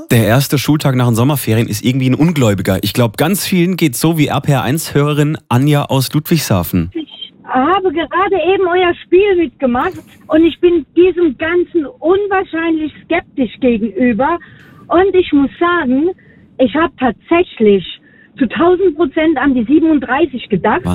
Der erste Schultag nach den Sommerferien ist irgendwie ein Ungläubiger. Ich glaube, ganz vielen geht's so wie RPR1-Hörerin Anja aus Ludwigshafen. Ich habe gerade eben euer Spiel mitgemacht und ich bin diesem Ganzen unwahrscheinlich skeptisch gegenüber. Und ich muss sagen, ich habe tatsächlich zu 1000% an die 37 gedacht.